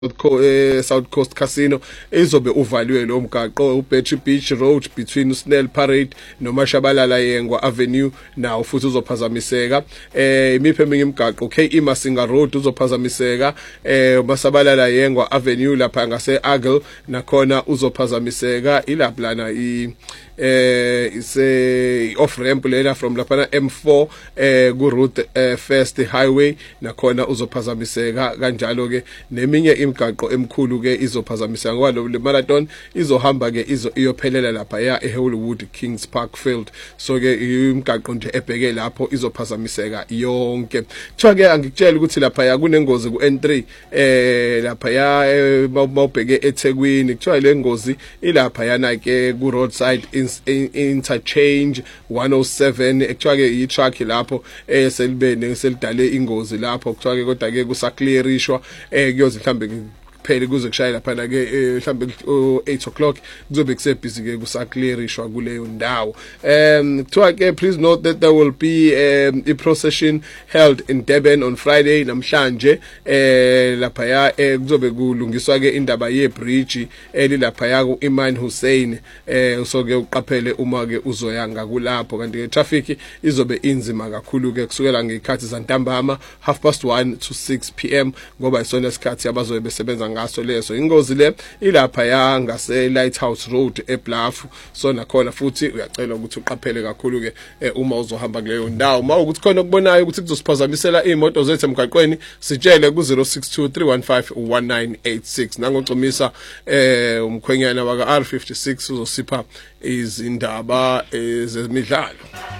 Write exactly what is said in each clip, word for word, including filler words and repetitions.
eh, South Coast Casino izobe uvaliwe lo mgaqo uBetty Beach Road between Snell Parade noMashabalala Yengwa Avenue nawo futhi uzophazamiseka. Eh imiphe eminye imigaqo K E Masinga Road uzophazamiseka, eh Masabalala Yengwa Avenue lapha ngase Agle nakhona uzophazamiseka. Ilapha lana i eh ise off ramp lena from lapha M four eh ku route eh, First Highway nakhona uzophazamiseka kanjalo ke neminye imigaqo emkhulu ke izophazamiseka ngoba lo marathon izohamba ke izo iyophelela lapha ya eHollywood Kings Park Field. So ke imigaqo nje ebheke lapho izophazamiseka yonke. Kuthiwa ke angikutshela ukuthi lapha ya kunengozi ku N three eh lapha ya mawubheke eThekwini. Kuthiwa le ngozi ilapha yana ke ku roadside interchange one oh seven. Kuthiwa ke i truck lapho eh selibene selidale ingozi lapho. Kuthiwa ke kodwa ke kusaclearishwa eh kuyoze mhlambe phele kuze kushaya lapha na ke mhlambe eight o'clock kuzobe kusebhizi ke kusaclearishwa kuleyo ndawo. Um kuthiwa ke please note that there will be um, a procession held in Durban on Friday namhlanje eh lapha ya kuzobe kulungiswa ke indaba ye bridge elilapha ya ku Iman Hussein. Eh so ke uqaphele uma ke uzoyanga kulapho kanti ke traffic izobe inzima kakhulu ke kusukela ngekhathi zantambama half past one to six p m ngoba isona isikhathi abazobe besebenza ngaso leso. Ingozi le ilapha ya ngase Lighthouse Road eBluff. So nakhona futhi uyacela ukuthi uqaphele kakhulu ke uma uzohamba kuleyo ndawo. Uma ukuthi khona ukubonayo ukuthi kuzosiphazamisela imoto zethu emgaqweni sitshele ku zero six two three one five one nine eight six. Nangocumisa eh umkhwenyana waka R fifty-six uzosipha izindaba ezemidlalo.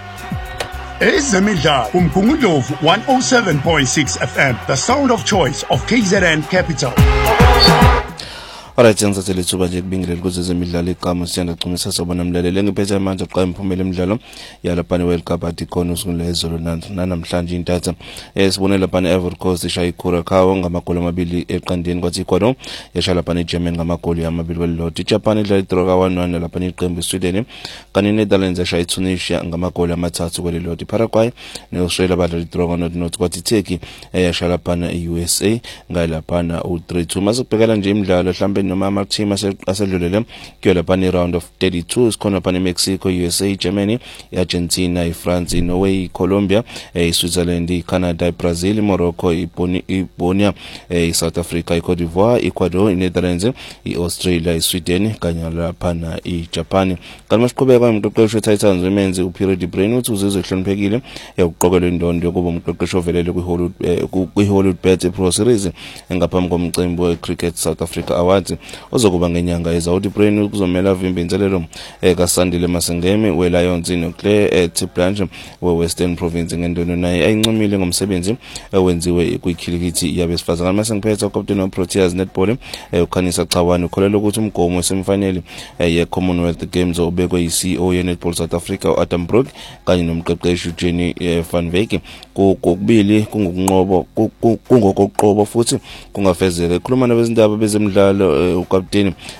Ezemidlalo umgungundlovu one oh seven point six F M, the sound of choice of K Z N Capital. Alright, senza lethuba nje kubingelela kuze zemidlalo igama siyanda qinisa sobona mlaleli ngiphethe manje xa imphumela emidlalo yalapha World Cup athi khona usuku lezolo namhlanje intatha esibone lapha Ivory Coast ishaya iCuracao ngamagoli amabili eqandeni kwathi iKwado yashaya lapha eGermany ngamagoli amabili welilodwa. iJapan idlala idraw ka one one lapha iqembu eSweden kanti iNetherlands yashaya iTunisia ngamagoli amathathu welilodwa. iParaguay neAustralia badlala idraw ka not not kwathi iTurkey yashaya lapha eU S A ngalapha u three two. Masubhekela nje imidlalo mhlambe noma ama team asedlulele kuyo lapha ni round of thirty-two sikhona lapha eMexico, U S A, Germany, iArgentina, iFrance, iNorway, iColombia, iSwitzerland, iCanada, iBrazil, Morocco, iBosnia, iSouth Africa, iCote d'Ivoire, Ecuador, iNetherlands, iAustralia, iSweden kanye lapha na iJapan. Kanti masiqhubeka umqeqeshi weTitans Women's uPierre de Bruyne uthi uzizwe ehloniphekile yokuqokelwa indondo yokuba umqeqeshi ovelele kwiHollywood kwiHollywood Bet Pro Series engaphambi komcimbi weCricket South Africa Awards ozokuba ngenyanga ezayo. uDe Bruyne uzomela vimba inselelo kaSandile Masengeme weLions noClaire Blanche weWestern Province ngendondo naye ayincomile ngomsebenzi owenziwe kwikhilikithi yabesifazane. Masengiphethe uCaptain weProteas Netball uKhanisa Chawani ukholelwa ukuthi umgomo wesemfanele yeCommonwealth Games obekwe yi-C E O yeNetball South Africa uAdam Brook kanye nomqeqeshi uJenny van Wyk kokubili kungokunqobo kungokoqobo futhi kungafezeka. Ekhuluma nabezindaba bezemidlalo uCaptain